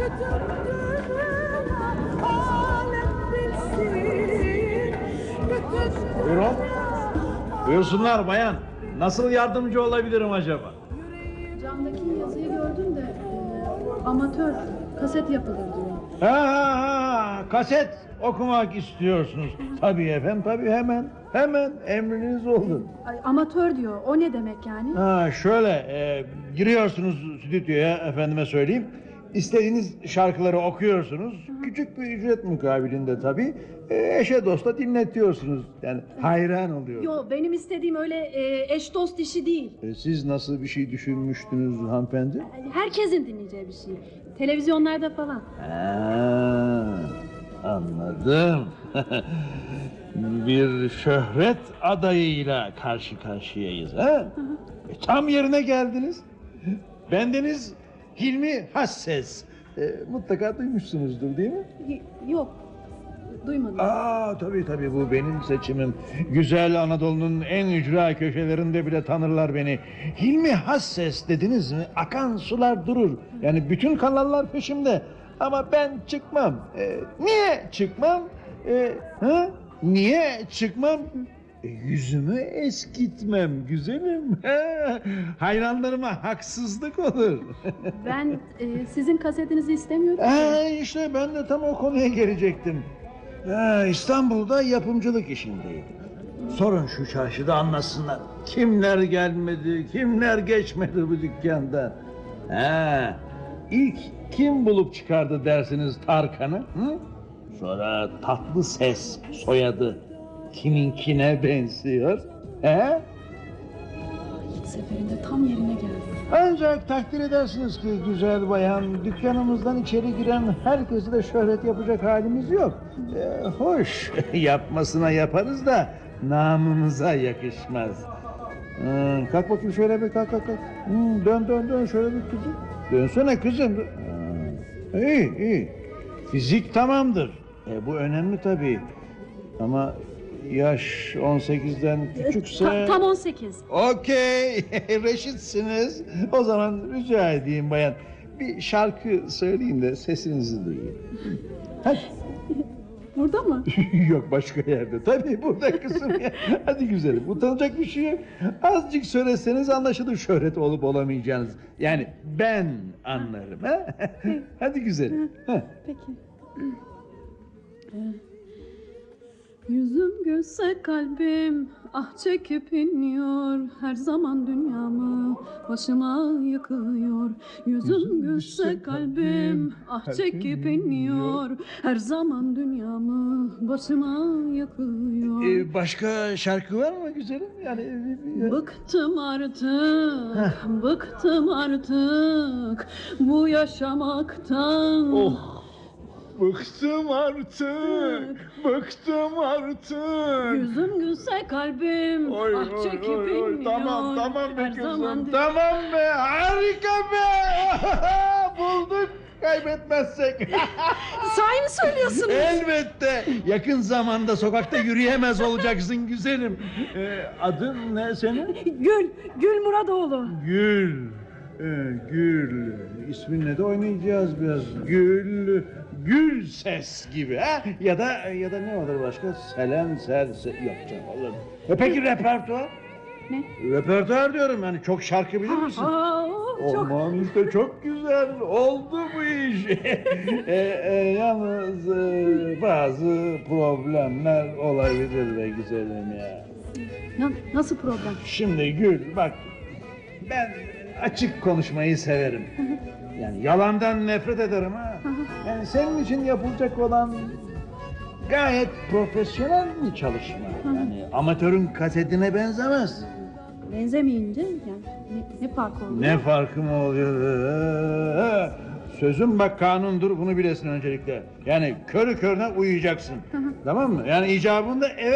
Buyurun. Buyursunlar bayan. Nasıl yardımcı olabilirim acaba? Camdaki yazıyı gördüm de amatör kaset yapılır diyor. Ha, kaset okumak istiyorsunuz. Tabii efendim, tabii hemen emriniz olur. Ay, amatör diyor. O ne demek yani? Ha, şöyle giriyorsunuz stüdyoya, efendime söyleyeyim. İstediğiniz şarkıları okuyorsunuz. Küçük bir ücret mukabilinde tabii. Eşe dosta dinletiyorsunuz. Yani hayran oluyor. Yo, benim istediğim öyle eş dost işi değil. Siz nasıl bir şey düşünmüştünüz hanımefendi? Herkesin dinleyeceği bir şey. Televizyonlarda falan. Ha, anladım. Bir şöhret adayıyla karşı karşıyayız. Ha? Tam yerine geldiniz. Bendeniz Hilmi Hasses. Mutlaka duymuşsunuzdur değil mi? Yok. Duymadım. Tabii bu benim seçimim. Güzel Anadolu'nun en ücra köşelerinde bile tanırlar beni. Hilmi Hasses dediniz mi akan sular durur. Yani bütün kanallar peşimde. Ama ben çıkmam. Niye çıkmam? Niye çıkmam? Yüzümü eskitmem güzelim. Hayranlarıma haksızlık olur. Ben sizin kasetinizi istemiyorum. İşte ben de tam o konuya gelecektim. İstanbul'da yapımcılık işindeydim. Sorun şu çarşıda anlasınlar. Kimler gelmedi, kimler geçmedi bu dükkanda. İlk kim bulup çıkardı dersiniz Tarkan'ı? Sonra tatlı ses soyadı kiminkine benziyor? İlk seferinde tam yerine geldi. Ancak takdir edersiniz ki güzel bayan, dükkanımızdan içeri giren herkese de şöhret yapacak halimiz yok. Hoş, yapmasına yaparız da namımıza yakışmaz. Kalk bakayım şöyle bir kalk. Dön şöyle bir kızım. Dönsene kızım. İyi. Fizik tamamdır. Bu önemli tabii. Ama yaş 18'den küçükse... Tam 18. Okey, reşitsiniz. O zaman rica edeyim bayan. Bir şarkı söyleyin de sesinizi duyayım. Hadi. Burada mı? Yok başka yerde. Tabii burada kızım ya. Hadi güzelim. Utanacak bir şey yok. Azıcık söyleseniz anlaşılır şöhret olup olamayacağınız. Yani ben anlarım. Ha? Hadi güzelim. Peki. Yüzüm gülse kalbim çekip iniyor. Her zaman dünyamı başıma yıkıyor. Yüzüm gülse kalbim çekip iniyor. Her zaman dünyamı başıma yıkıyor. Başka şarkı var mı güzelim? Yani Bıktım artık bu yaşamaktan. Bıktım artık. Yüzüm gülse kalbim çekip inmiyor. Tamam be Her kızım. zaman Tamam be, harika be. Bulduk, kaybetmezsek. Sahi mi söylüyorsunuz? Elbette. Yakın zamanda sokakta yürüyemez olacaksın güzelim. Adın ne senin? Gül Muradoğlu. Gül. İsminle de oynayacağız biraz. Gül ses gibi ha? Ya da ne olur başka? Selen serse yok canım olur. Peki repertuar? Ne? Repertuar diyorum yani çok şarkı bilir misin? Çok. Aman işte çok güzel oldu bu iş. Yalnız bazı problemler olabilir be güzelim ya. Nasıl problem? Şimdi Gül bak ben açık konuşmayı severim. Yani yalandan nefret ederim ha. Yani senin için yapılacak olan gayet profesyonel bir çalışma. Yani amatörün kasetine benzemez. Benzemeyince yani ne fark oluyor? Ne farkı mı oluyor? Sözüm bak kanundur bunu bilesin öncelikle. Yani körü körüne uyuyacaksın. Tamam mı? Yani icabında eve